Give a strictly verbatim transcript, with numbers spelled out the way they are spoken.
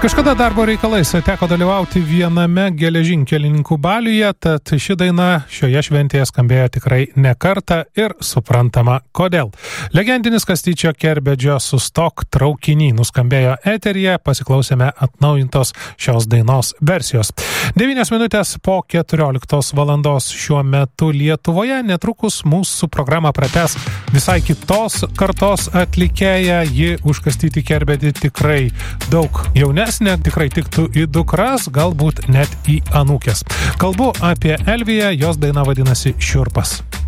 Kažkada darbo reikalais teko dalyvauti viename geležinkelininkų baliuje, tad ši daina šioje šventėje skambėjo tikrai ne kartą ir suprantama kodėl. Legendinis Kastyčio Kerbedžio Sustok traukiny nuskambėjo eteryje, pasiklausėme atnaujintos šios dainos versijos. devynios minutės po keturioliktos valandos šiuo metu Lietuvoje, netrukus mūsų programą pratęs visai kitos kartos atlikėja, ji už Kastytį Kerbedį tikrai daug jaunesnė, tikrai tiktų į dukras, galbūt net į anūkės. Kalbu apie Elviją, jos daina vadinasi Šiurpas.